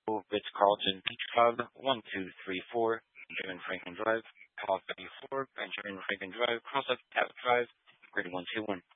Ritz-Carlton Beach Club, 1234 Benjamin Franklin Drive, Call 34 Benjamin Franklin Drive, Crossroads Drive, Grade 121.